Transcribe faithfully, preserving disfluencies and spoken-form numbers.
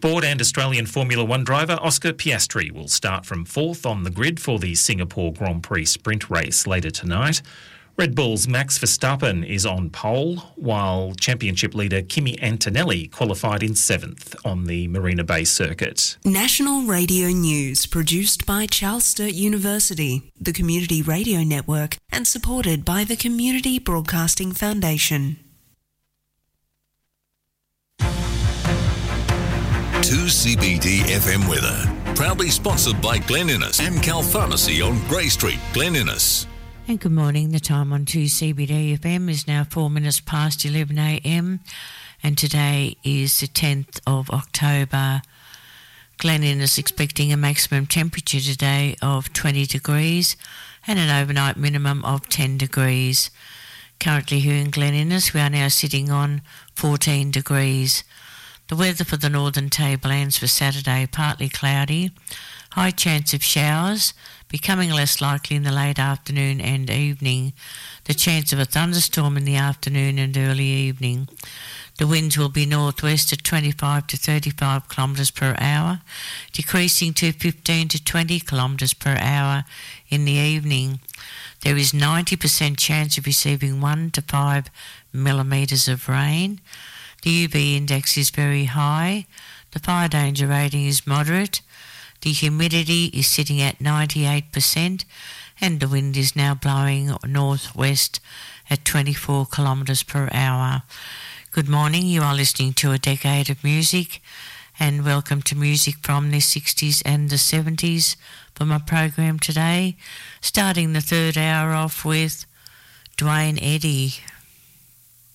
sport, and Australian Formula One driver Oscar Piastri will start from fourth on the grid for the Singapore Grand Prix sprint race later tonight. Red Bull's Max Verstappen is on pole, while championship leader Kimi Antonelli qualified in seventh on the Marina Bay circuit. National Radio News, produced by Charles Sturt University, the Community Radio Network, and supported by the Community Broadcasting Foundation. two C B D F M weather, proudly sponsored by Glen Innes and Cal Pharmacy on Grey Street, Glen Innes. And good morning. The time on two C B D F M is now four minutes past eleven a m and today is the tenth of October. Glen Innes expecting a maximum temperature today of twenty degrees and an overnight minimum of ten degrees. Currently here in Glen Innes we are now sitting on fourteen degrees. The weather for the northern tablelands for Saturday, partly cloudy, high chance of showers, becoming less likely in the late afternoon and evening. The chance of a thunderstorm in the afternoon and early evening. The winds will be northwest at twenty-five to thirty-five kilometres per hour, decreasing to fifteen to twenty kilometres per hour in the evening. There is ninety percent chance of receiving one to five millimetres of rain. The U V index is very high. The fire danger rating is moderate. The humidity is sitting at ninety-eight percent and the wind is now blowing northwest at twenty-four kilometres per hour. Good morning, you are listening to A Decade of Music and welcome to music from the sixties and the seventies for my program today. Starting the third hour off with Duane Eddy.